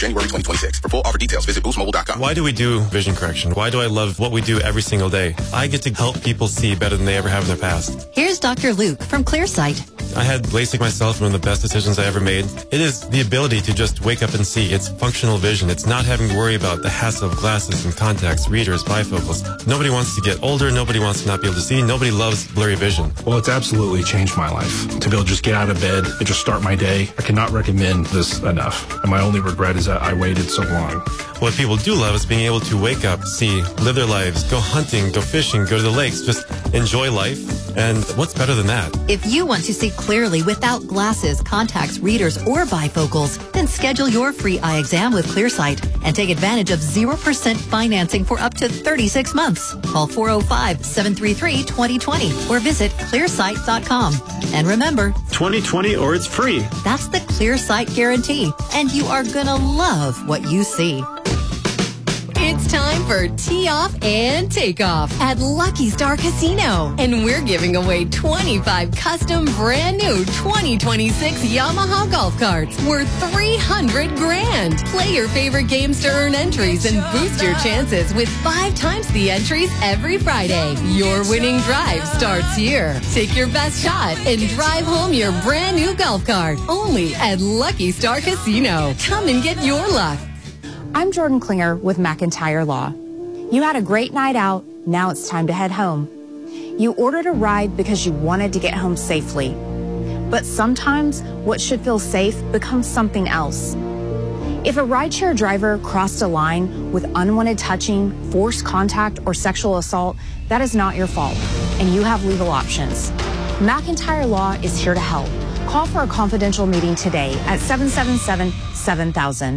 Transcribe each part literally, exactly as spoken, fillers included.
January twenty twenty-six. For full offer details, visit boost mobile dot com. Why do we do vision correction? Why do I love what we do every single day? I get to help people see better than they ever have in their past. Here's Doctor Luke from Clearsight. I had LASIK myself, one of the best decisions I ever made. It is the ability to just wake up and see. It's functional vision. It's not having to worry about the hassle of glasses and contacts, readers, bifocals. Nobody wants to get older. Nobody wants to not be able to see. Nobody loves blurry vision. Well, it's absolutely changed my life. To be able to just get out of bed and just start my day, I cannot recommend this enough. And my only regret is that I waited so long. What people do love is being able to wake up, see, live their lives, go hunting, go fishing, go to the lakes, just enjoy life. And what's better than that? If you want to see clearly without glasses, contacts, readers, or bifocals, then schedule your free eye exam with Clearsight and take advantage of zero percent financing for up to thirty-six months. Call four oh five, seven three three, two oh two oh or visit clearsight dot com. And remember, twenty twenty or it's free. That's the Clearsight guarantee, and you are gonna love what you see. It's time for Tee Off and Takeoff at Lucky Star Casino. And we're giving away twenty-five custom brand new twenty twenty-six Yamaha golf carts worth three hundred grand. Play your favorite games to earn entries and boost your chances with five times the entries every Friday. Your winning drive starts here. Take your best shot and drive home your brand new golf cart. Only at Lucky Star Casino. Come and get your luck. I'm Jordan Klinger with McIntyre Law. You had a great night out. Now it's time to head home. You ordered a ride because you wanted to get home safely. But sometimes what should feel safe becomes something else. If a rideshare driver crossed a line with unwanted touching, forced contact, or sexual assault, that is not your fault, and you have legal options. McIntyre Law is here to help. Call for a confidential meeting today at seven seven seven, seven thousand.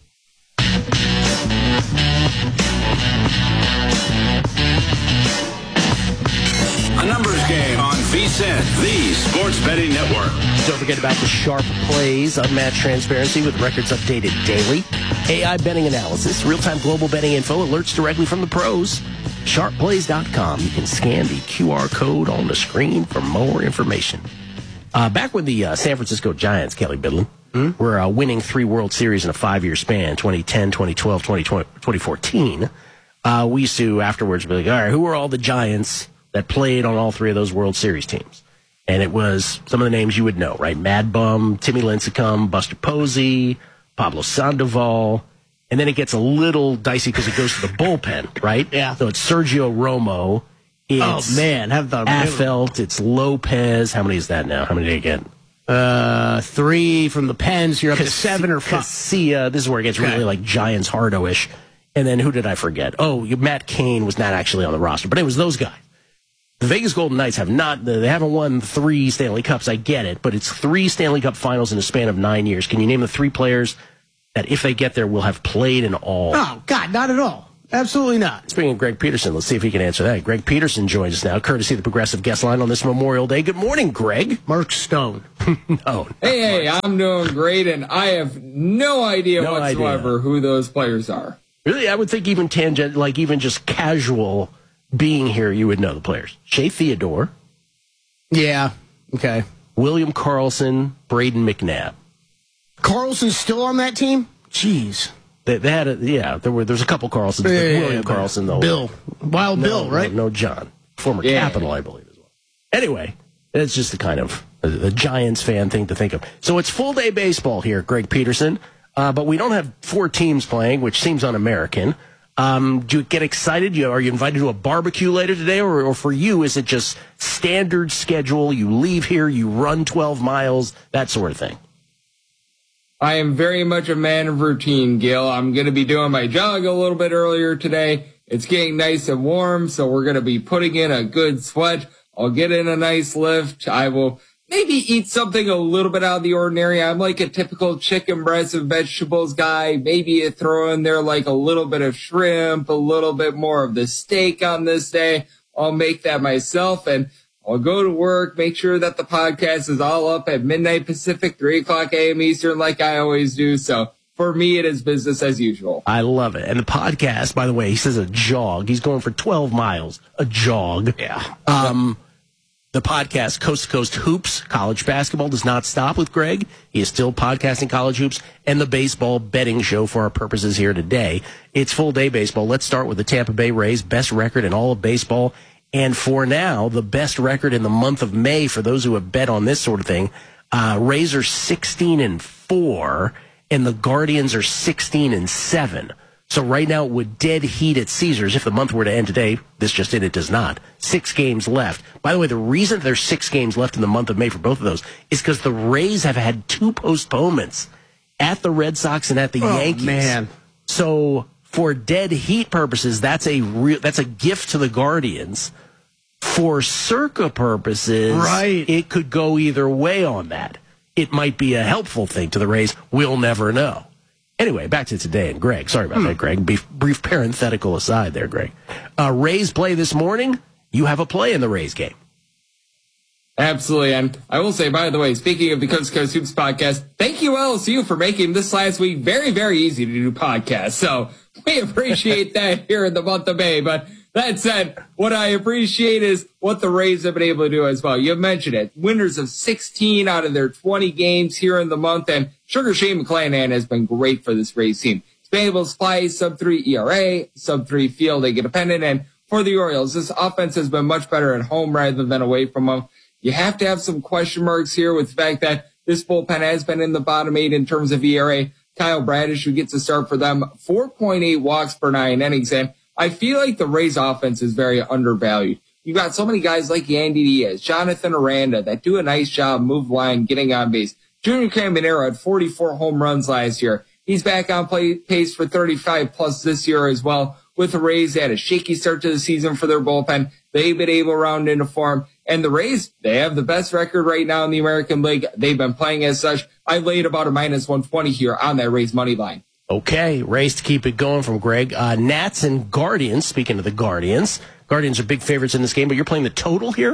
A numbers game on V S I N, the Sports Betting Network. Don't forget about the sharp plays, unmatched transparency with records updated daily, A I betting analysis, real-time global betting info, alerts directly from the pros. sharp plays dot com. You can scan the Q R code on the screen for more information. Uh, back when the uh, San Francisco Giants, Kelly Bidlin, hmm? were uh, winning three World Series in a five-year span, twenty ten, twenty twelve, twenty fourteen, uh, we used to afterwards be like, all right, who are all the Giants that played on all three of those World Series teams? And it was some of the names you would know, right? Mad Bum, Timmy Lincecum, Buster Posey, Pablo Sandoval. And then it gets a little dicey because it goes to the bullpen, right? Yeah. So it's Sergio Romo. It's oh, man. Have thought Affeldt. It's Lopez. How many is that now? How many did it get? Uh, three from the Pens. You're up Cas- to seven or five. Casilla. This is where it gets okay. really like Giants hardo-ish. And then who did I forget? Oh, Matt Cain was not actually on the roster, but it was those guys. The Vegas Golden Knights have not, they haven't won three Stanley Cups. I get it, but it's three Stanley Cup finals in a span of nine years. Can you name the three players that, if they get there, will have played in all? Oh, God, not at all. Absolutely not. Speaking of Greg Peterson, let's see if he can answer that. Greg Peterson joins us now, courtesy of the Progressive Guest Line on this Memorial Day. Good morning, Greg. Mark Stone. no. Hey, hey, Mark. I'm doing great, and I have no idea no whatsoever idea. who those players are. Really? I would think even tangent, like even just casual being here, you would know the players. Shea Theodore. Yeah. Okay. William Karlsson, Braden McNabb. Karlsson's still on that team? Jeez. They, they had a, yeah, there were there's a couple Karlssons, but yeah, William yeah, Karlsson, though. Bill. Wild no, Bill, right? No, no John. Former yeah. Capital, I believe, as well. Anyway, it's just the kind of a, a Giants fan thing to think of. So it's full day baseball here, Greg Peterson, uh, but we don't have four teams playing, which seems un-American. Um, do you get excited? You, are you invited to a barbecue later today, or, or for you, is it just standard schedule? You leave here, you run twelve miles, that sort of thing. I am very much a man of routine, Gil. I'm going to be doing my jog a little bit earlier today. It's getting nice and warm, so we're going to be putting in a good sweat. I'll get in a nice lift. I will maybe eat something a little bit out of the ordinary. I'm like a typical chicken breast and vegetables guy. Maybe throw in there like a little bit of shrimp, a little bit more of the steak on this day. I'll make that myself, and I'll go to work, make sure that the podcast is all up at midnight Pacific, three o'clock a.m. Eastern, like I always do. So for me, it is business as usual. I love it. And the podcast, by the way, he says a jog. He's going for twelve miles, a jog. Yeah. Um, The podcast Coast to Coast Hoops, college basketball does not stop with Greg. He is still podcasting college hoops and the baseball betting show for our purposes here today. It's full day baseball. Let's start with the Tampa Bay Rays, best record in all of baseball. And for now, the best record in the month of May for those who have bet on this sort of thing. Uh, Rays are sixteen and four and the Guardians are sixteen and seven. So right now, with dead heat at Caesars, if the month were to end today, this just in, it does not. Six games left. By the way, the reason there's six games left in the month of May for both of those is because the Rays have had two postponements at the Red Sox and at the oh, Yankees. Man. So for dead heat purposes, that's a real, that's a gift to the Guardians. For Circa purposes, right. It could go either way on that. It might be a helpful thing to the Rays. We'll never know. Anyway, back to today and Greg. Sorry about hmm. that, Greg. Brief, brief parenthetical aside there, Greg. Uh, Rays play this morning. You have a play in the Rays game. Absolutely. And I will say, by the way, speaking of the Coast to Coast Hoops podcast, thank you, L S U, for making this last week very, very easy to do podcasts. So we appreciate that here in the month of May. But that said, what I appreciate is what the Rays have been able to do as well. You mentioned it. Winners of sixteen out of their twenty games here in the month. And Sugar Shane McClanahan has been great for this Rays team. He's been able to supply sub three E R A, sub three fielding independent. And for the Orioles, this offense has been much better at home rather than away from them. You have to have some question marks here with the fact that this bullpen has been in the bottom eight in terms of E R A. Kyle Bradish, who gets a start for them, four point eight walks per nine innings. And I feel like the Rays offense is very undervalued. You've got so many guys like Yandy Diaz, Jonathan Aranda that do a nice job, move line, getting on base. Junior Caminero had forty-four home runs last year. He's back on play pace for thirty-five plus this year as well. With the Rays, they had a shaky start to the season for their bullpen. They've been able to round into form. And the Rays, they have the best record right now in the American League. They've been playing as such. I laid about a minus one twenty here on that Rays money line. Okay, Rays to keep it going from Greg. Uh, Nats and Guardians, speaking of the Guardians. Guardians are big favorites in this game, but you're playing the total here?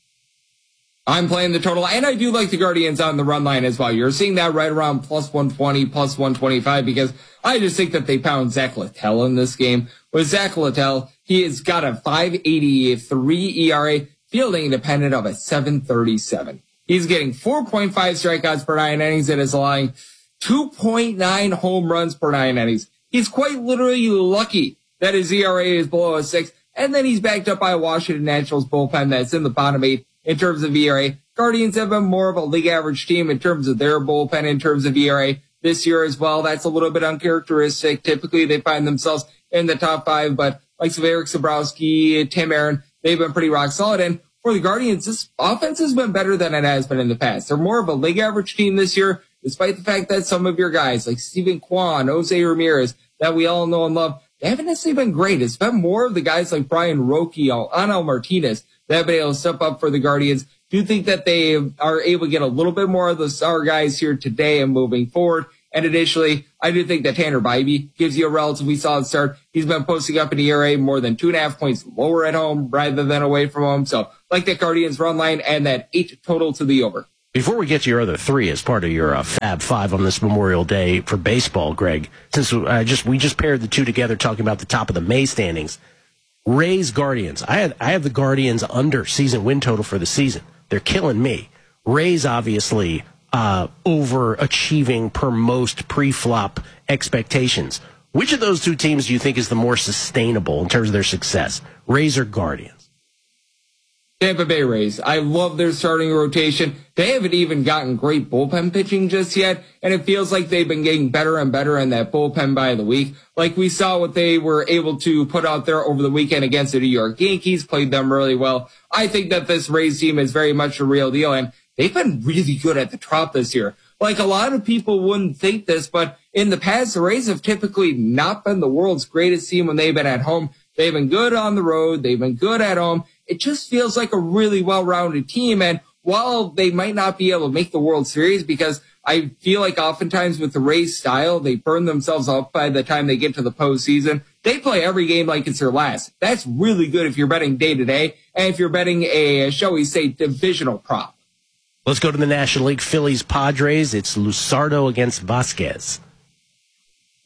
I'm playing the total, and I do like the Guardians on the run line as well. You're seeing that right around plus one twenty, plus one twenty-five, because I just think that they pound Zach Littell in this game. With Zach Littell, he has got a five eighty-three E R A, fielding independent of a seven thirty-seven. He's getting four point five strikeouts per nine innings and is allowing two point nine home runs per nine innings. He's quite literally lucky that his E R A is below a six, and then he's backed up by a Washington Nationals bullpen that's in the bottom eight in terms of E R A. Guardians have been more of a league average team in terms of their bullpen in terms of E R A this year as well. That's a little bit uncharacteristic. Typically, they find themselves in the top five, but like Eric Sabrowski, Tim Aaron, they've been pretty rock solid. And for the Guardians, this offense has been better than it has been in the past. They're more of a league average team this year, despite the fact that some of your guys like Steven Kwan, Jose Ramirez, that we all know and love, they haven't necessarily been great. It's been more of the guys like Brian Roque, Anel Martinez, that have been able to step up for the Guardians. Do you think that they are able to get a little bit more of the star guys here today and moving forward? And additionally, I do think that Tanner Bybee gives you a relatively solid start. He's been posting up an E R A more than two and a half points lower at home rather than away from home. So like that Guardians run line and that eight total to the over. Before we get to your other three as part of your uh, Fab Five on this Memorial Day for baseball, Greg, since uh, just we just paired the two together talking about the top of the May standings, Rays Guardians. I had I have the Guardians under season win total for the season. They're killing me. Rays obviously uh, overachieving per most pre-flop expectations. Which of those two teams do you think is the more sustainable in terms of their success? Rays or Guardians? Tampa Bay Rays. I love their starting rotation. They haven't even gotten great bullpen pitching just yet, and it feels like they've been getting better and better in that bullpen by the week. Like we saw what they were able to put out there over the weekend against the New York Yankees, played them really well. I think that this Rays team is very much a real deal, and they've been really good at the Trop this year. Like a lot of people wouldn't think this, but in the past, the Rays have typically not been the world's greatest team when they've been at home. They've been good on the road. They've been good at home. It just feels like a really well-rounded team. And while they might not be able to make the World Series, because I feel like oftentimes with the Rays style, they burn themselves up by the time they get to the postseason. They play every game like it's their last. That's really good if you're betting day to day. And if you're betting a, shall we say, divisional prop. Let's go to the National League. Phillies Padres. It's Luzardo against Vasquez.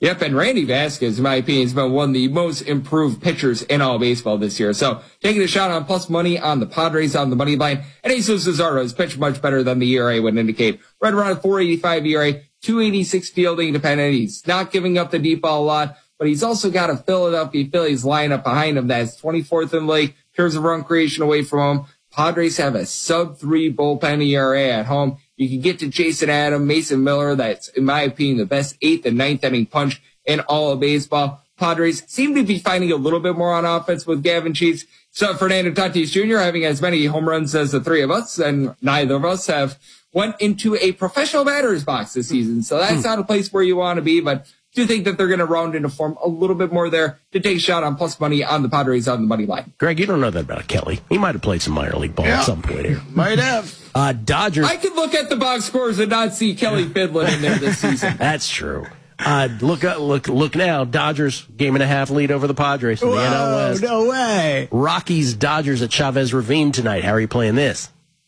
Yep, and Randy Vasquez, in my opinion, has been one of the most improved pitchers in all baseball this year. So taking a shot on plus money on the Padres on the money line. And Jesus Luzardo has pitched much better than the E R A would indicate. Right around a four eighty-five E R A, two eighty-six fielding dependent. He's not giving up the deep ball a lot, but he's also got a Philadelphia Phillies lineup behind him that's twenty-fourth in the league in terms of run creation away from him. Padres have a sub three bullpen E R A at home. You can get to Jason Adam, Mason Miller. That's, in my opinion, the best eighth and ninth inning punch in all of baseball. Padres seem to be finding a little bit more on offense with Gavin Sheets. So Fernando Tatis Junior having as many home runs as the three of us, and neither of us have went into a professional batter's box this season. So that's hmm. not a place where you want to be, but do think that they're going to round into form a little bit more there to take a shot on plus money on the Padres on the money line. Greg, you don't know that about Kelly. He might have played some minor league ball yeah. at some point here. Might have. Uh, Dodgers. I could look at the box scores and not see Kelly Fidlin in there this season. That's true. Uh, look, look, look now. Dodgers game and a half lead over the Padres in the Whoa, N L West. No way. Rockies Dodgers at Chavez Ravine tonight. How are you playing this?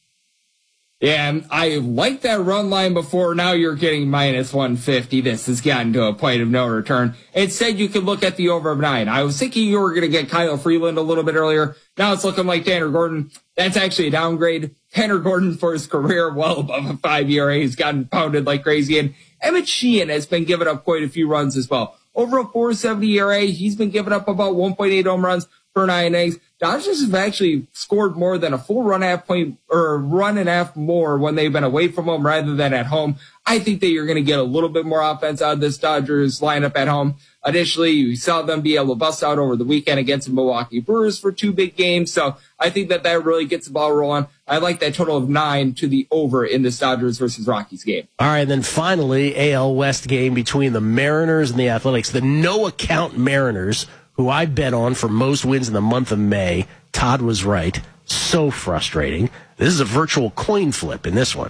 Yeah, I liked that run line before. Now you're getting minus one fifty. This has gotten to a point of no return. Instead, you could look at the over of nine. I was thinking you were going to get Kyle Freeland a little bit earlier. Now it's looking like Tanner Gordon. That's actually a downgrade. Tanner Gordon, for his career, well above a five E R A, has gotten pounded like crazy. And Emmett Sheehan has been giving up quite a few runs as well. Over a four seventy E R A, he's been giving up about one point eight home runs per nine innings. Dodgers have actually scored more than a full run half point or run and a half more when they've been away from home rather than at home. I think that you're going to get a little bit more offense out of this Dodgers lineup at home. Additionally, you saw them be able to bust out over the weekend against the Milwaukee Brewers for two big games. So I think that that really gets the ball rolling. I like that total of nine to the over in this Dodgers versus Rockies game. All right, and then finally, A L West game between the Mariners and the Athletics. The no-account Mariners, who I bet on for most wins in the month of May. Todd was right. So frustrating. This is a virtual coin flip in this one.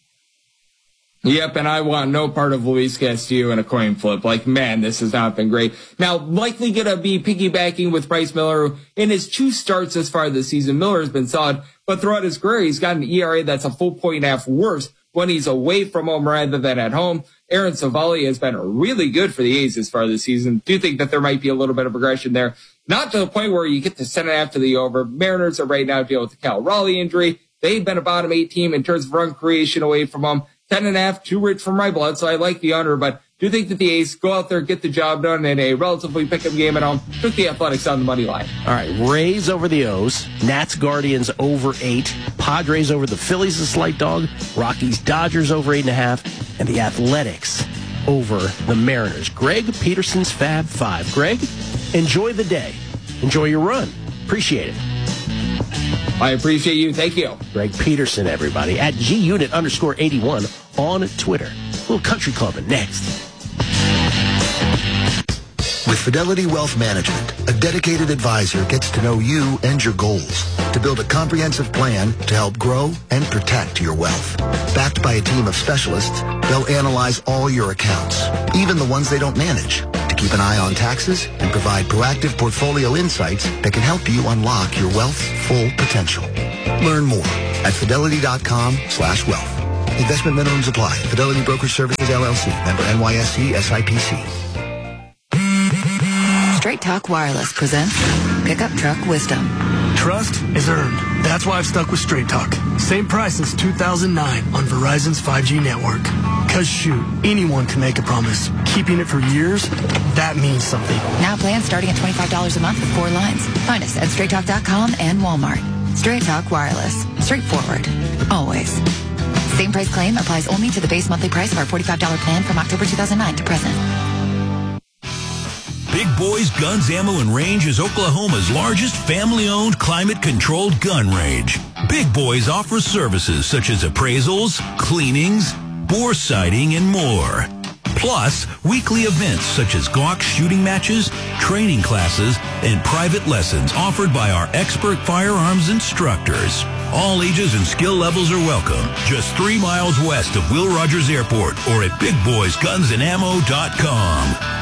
Yep, and I want no part of Luis Castillo in a coin flip. Like, man, this has not been great. Now, likely going to be piggybacking with Bryce Miller. In his two starts thus far this season, Miller has been solid, but throughout his career, he's got an E R A that's a full point and a half worse when he's away from home rather than at home. Aaron Savali has been really good for the A's as far this season. Do think that there might be a little bit of regression there. Not to the point where you get to set it after the over. Mariners are right now dealing with the Cal Raleigh injury. They've been a bottom eight team in terms of run creation away from them. Ten and a half, too rich for my blood, so I like the under, but do think that the A's go out there, get the job done in a relatively pick-up game at home. Took the Athletics on the money line. All right, Rays over the O's, Nats Guardians over eight, Padres over the Phillies, a slight dog, Rockies Dodgers over eight and a half, and the Athletics over the Mariners. Greg Peterson's Fab Five. Greg, enjoy the day. Enjoy your run. Appreciate it. I appreciate you. Thank you. Greg Peterson, everybody, at G-Unit underscore eighty-one on Twitter. A little country clubbing next. With Fidelity Wealth Management, a dedicated advisor gets to know you and your goals to build a comprehensive plan to help grow and protect your wealth. Backed by a team of specialists, they'll analyze all your accounts, even the ones they don't manage, to keep an eye on taxes and provide proactive portfolio insights that can help you unlock your wealth's full potential. Learn more at fidelity.com slash wealth. Investment minimums apply. Fidelity Brokerage Services, L L C. Member N Y S E S I P C. Straight Talk Wireless presents Pickup Truck Wisdom. Trust is earned. That's why I've stuck with Straight Talk. Same price since two thousand nine on Verizon's five G network. Cause shoot, anyone can make a promise. Keeping it for years, that means something. Now plans starting at twenty-five dollars a month with four lines. Find us at straight talk dot com and Walmart. Straight Talk Wireless. Straightforward. Always. Same price claim applies only to the base monthly price of our forty-five dollars plan from October two thousand nine to present. Big Boys Guns, Ammo, and Range is Oklahoma's largest family-owned, climate-controlled gun range. Big Boys offers services such as appraisals, cleanings, bore sighting, and more. Plus, weekly events such as Glock shooting matches, training classes, and private lessons offered by our expert firearms instructors. All ages and skill levels are welcome. Just three miles west of Will Rogers Airport or at big boys guns and ammo dot com.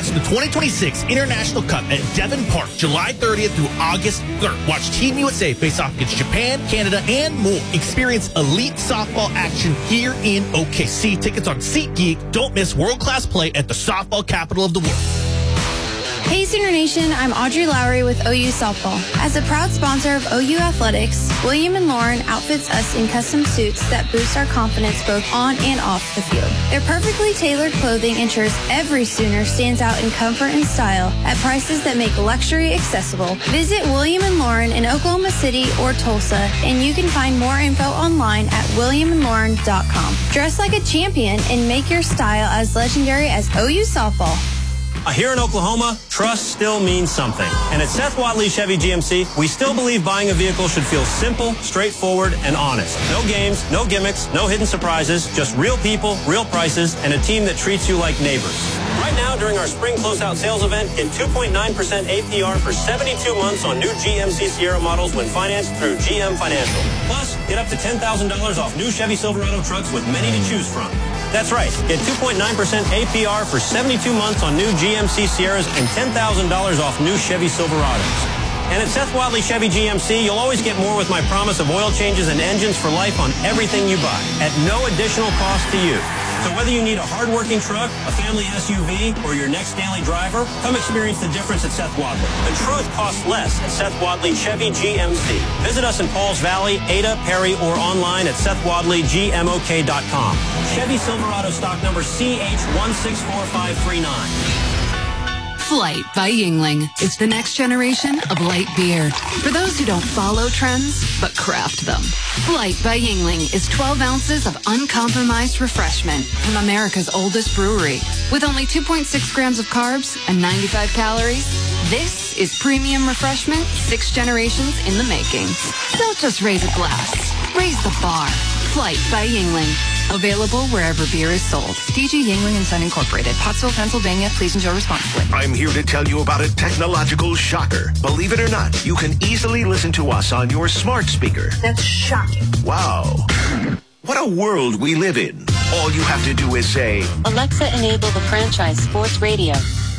Catch the twenty twenty-six International Cup at Devon Park, July thirtieth through August third. Watch Team U S A face off against Japan, Canada, and more. Experience elite softball action here in O K C. Tickets on SeatGeek. Don't miss world-class play at the softball capital of the world. Hey Sooner Nation, I'm Audrey Lowry with O U Softball. As a proud sponsor of O U Athletics, William and Lauren outfits us in custom suits that boost our confidence both on and off the field. Their perfectly tailored clothing ensures every Sooner stands out in comfort and style at prices that make luxury accessible. Visit William and Lauren in Oklahoma City or Tulsa, and you can find more info online at william and lauren dot com. Dress like a champion and make your style as legendary as O U Softball. Here in Oklahoma, trust still means something. And at Seth Wadley Chevy G M C, we still believe buying a vehicle should feel simple, straightforward, and honest. No games, no gimmicks, no hidden surprises, just real people, real prices, and a team that treats you like neighbors. Right now, during our spring closeout sales event, get two point nine percent A P R for seventy-two months on new G M C Sierra models when financed through G M Financial. Plus, get up to ten thousand dollars off new Chevy Silverado trucks with many to choose from. That's right. Get two point nine percent A P R for seventy-two months on new G M C Sierras and ten thousand dollars off new Chevy Silverados. And at Seth Wadley Chevy G M C, you'll always get more with my promise of oil changes and engines for life on everything you buy at no additional cost to you. So whether you need a hard-working truck, a family S U V, or your next daily driver, come experience the difference at Seth Wadley. The truth costs less at Seth Wadley Chevy G M C. Visit us in Pauls Valley, Ada, Perry, or online at seth wadley g m o k dot com. Chevy Silverado stock number C H one six four five three nine. Flight by Yuengling is the next generation of light beer. For those who don't follow trends, but craft them. Flight by Yuengling is twelve ounces of uncompromised refreshment from America's oldest brewery. With only two point six grams of carbs and ninety-five calories, this is premium refreshment six generations in the making. Don't just raise a glass, raise the bar. Flight by Yuengling. Available wherever beer is sold. D G Yuengling and Son Incorporated. Pottsville, Pennsylvania. Please enjoy responsibly. I'm here to tell you about a technological shocker. Believe it or not, you can easily listen to us on your smart speaker. That's shocking. Wow. What a world we live in. All you have to do is say, Alexa, enable the franchise sports radio.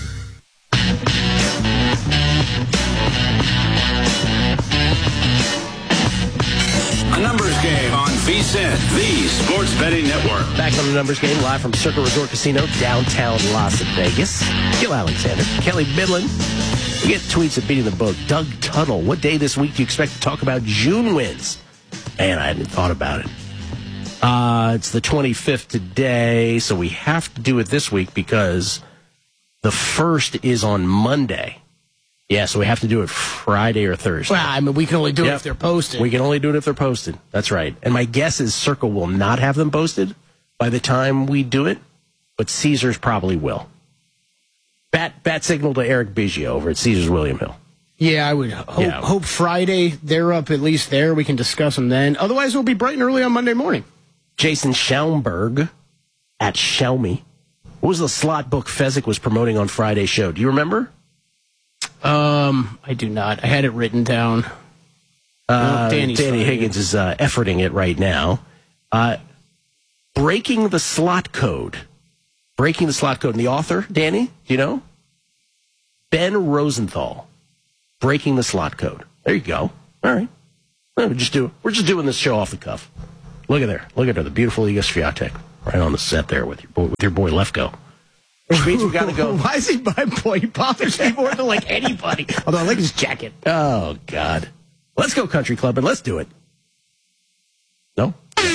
A numbers game on V S I N, the sports betting network. Back on the numbers game, live from Circle Resort Casino, downtown Las Vegas. Gil Alexander, Kelly Midland. We get tweets at Beating the Book. Doug Tuttle, what day this week do you expect to talk about June wins? Man, I hadn't thought about it. Uh, it's the twenty-fifth today, so we have to do it this week because the first is on Monday. Yeah, so we have to do it Friday or Thursday. Well, I mean, we can only do yep. it if they're posted. We can only do it if they're posted. That's right. And my guess is Circle will not have them posted by the time we do it, but Caesars probably will. Bat, bat signal to Eric Biggio over at Caesars William Hill. Yeah, I would hope, yeah. hope Friday they're up at least there. We can discuss them then. Otherwise, we'll be bright and early on Monday morning. Jason Schaumburg at Xiaomi. What was the slot book Fezzik was promoting on Friday's show? Do you remember? Um, I do not. I had it written down. Uh, Danny Higgins is uh, efforting it right now. Uh, breaking the slot code. Breaking the slot code. And the author, Danny, do you know? Ben Rosenthal. Breaking the slot code. There you go. All right. Well, we're just do, we're just doing this show off the cuff. Look at there. Look at her, the beautiful Iga Swiatek, right on the set there with your boy, with your boy Lefko. Which means we got to go. Why is he my boy? He bothers me more than like anybody. Although I like his jacket. Oh, God. Let's go country club and let's do it. No?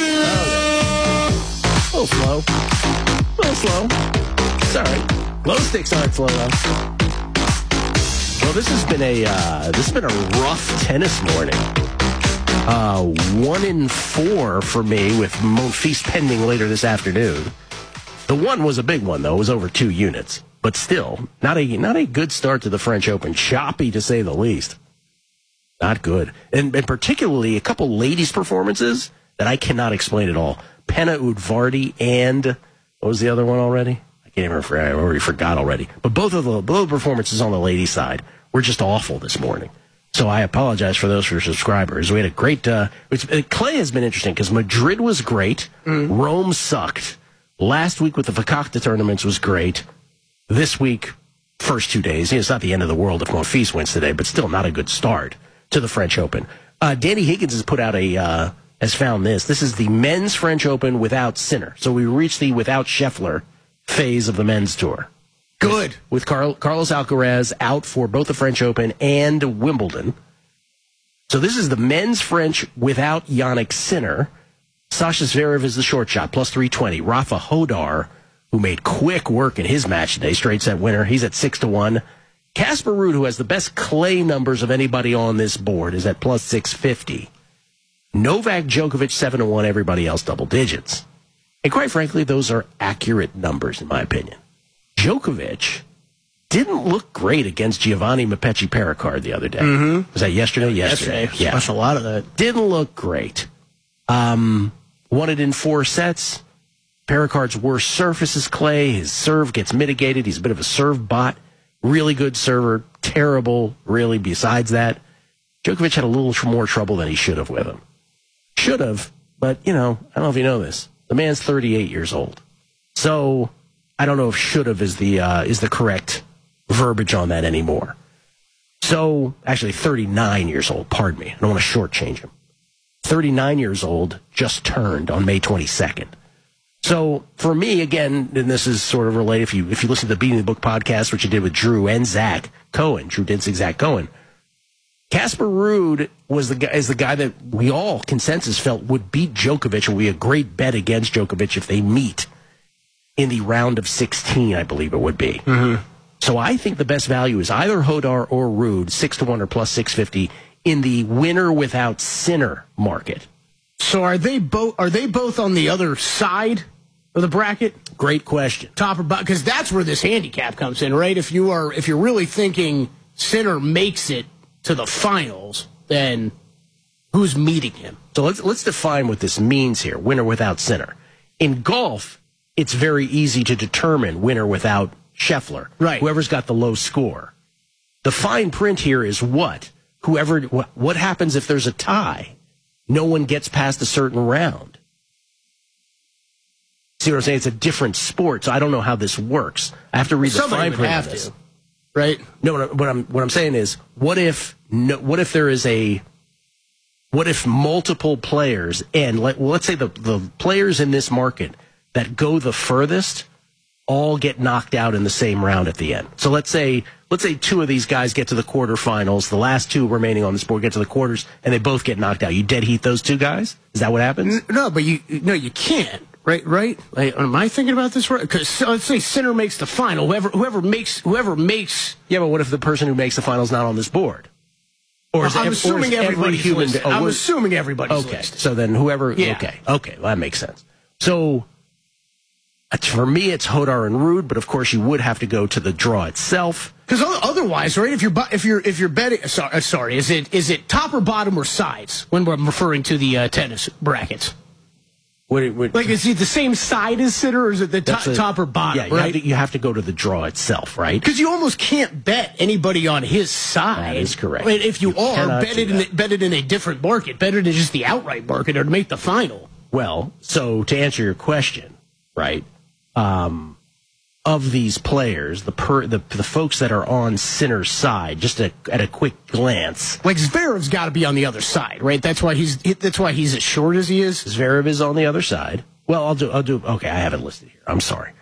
Oh, a little slow. A little slow. It's all right. Glow sticks aren't slow, though. Well, this has been a uh, this has been a rough tennis morning. Uh, one in four for me with Monfils pending later this afternoon. The one was a big one, though. It was over two units. But still, not a not a good start to the French Open. Choppy, to say the least. Not good. And, and particularly a couple ladies' performances that I cannot explain at all. Penna Udvardy and, what was the other one already? I can't even remember. I already forgot already. But both of the both performances on the ladies' side were just awful this morning. So I apologize for those for subscribers. We had a great, uh, it's, Clay has been interesting because Madrid was great. Mm. Rome sucked. Last week with the Fakakta tournaments was great. This week, first two days. You know, it's not the end of the world if Monfils wins today, but still not a good start to the French Open. Uh, Danny Higgins has put out a, uh, has found this. This is the men's French Open without Sinner. So we reached the without Scheffler phase of the men's tour. Good. With, with Carl, Carlos Alcaraz out for both the French Open and Wimbledon. So this is the men's French without Yannick Sinner. Sasha Zverev is the short shot, plus three twenty. Rafa Hodar, who made quick work in his match today, straight set winner, he's at six to one. Casper Ruud, who has the best clay numbers of anybody on this board, is at plus six fifty. Novak Djokovic, seven to one, everybody else double digits. And quite frankly, those are accurate numbers, in my opinion. Djokovic didn't look great against Giovanni Mapecci Pericard the other day. Mm-hmm. Was that yesterday? Yesterday. Yesterday. Yeah. Watched a lot of that. Didn't look great. Um, won it in four sets. Pericard's worst surface is clay. His serve gets mitigated. He's a bit of a serve bot. Really good server. Terrible, really, besides that. Djokovic had a little more trouble than he should have with him. Should have, but, you know, I don't know if you know this. The man's thirty-eight years old. So I don't know if should have is the, uh, is the correct verbiage on that anymore. So, actually, thirty-nine years old, pardon me. I don't want to shortchange him. thirty-nine years old, just turned on May twenty-second. So, for me, again, and this is sort of related, if you if you listen to the Beating the Book podcast, which you did with Drew and Zach Cohen, Drew Dinsick, Zach Cohen, Casper Ruud was the guy, is the guy that we all, consensus, felt would beat Djokovic, and would be a great bet against Djokovic if they meet in the round of sixteen, I believe it would be. Mm-hmm. So I think the best value is either Hodar or Ruud, six to one or plus six fifty, in the winner without Sinner market. So are they both are they both on the other side of the bracket? Great question. Top or bottom? Because that's where this handicap comes in, right? If you are if you're really thinking Sinner makes it to the finals, then who's meeting him? So let's let's define what this means here, winner without Sinner. In golf, it's very easy to determine winner without Scheffler. Right. Whoever's got the low score. The fine print here is what? Whoever what, what happens if there's a tie? No one gets past a certain round. See what I'm saying? It's a different sport, so I don't know how this works. I have to read the Somebody fine would print have of this. to, right? No, no, what I'm what I'm saying is, what if no, what if there is a what if multiple players, and let, well, let's say the the players in this market that go the furthest all get knocked out in the same round at the end. So let's say let's say two of these guys get to the quarterfinals, the last two remaining on this board get to the quarters, and they both get knocked out. You dead heat those two guys? Is that what happens? No, but you no, you can't. Right, right. Like, am I thinking about this right? Because let's say Sinner makes the final. Whoever, whoever makes, whoever makes. Yeah, but what if the person who makes the final is not on this board? Or is I'm ev- assuming or is everybody's every human. listed. Oh, I'm we're- assuming everybody's okay. listed. So then whoever. Yeah. Okay. Okay. Well, that makes sense. So uh, for me, it's Hodar and Ruud, but of course you would have to go to the draw itself. Because otherwise, right? If you're bu- if you're if you're betting, sorry, uh, sorry, is it is it top or bottom or sides when we're referring to the uh, tennis brackets? What, what, like, is it the same side as Sinner, or is it the That's to- a- top or bottom? Yeah, you, right? have to, you have to go to the draw itself, right? Because you almost can't bet anybody on his side. That is correct. I mean, if you, You are, cannot bet do it, in, that. bet it in a different market. Bet it in just the outright market or to make the final. Well, so to answer your question, right, um, of these players, the, per, the the folks that are on Sinner's side, just a, at a quick glance. Like, Zverev's got to be on the other side, right? That's why he's that's why he's as short as he is. Zverev is on the other side. Well, I'll do, I'll do, okay, I have it listed here. I'm sorry.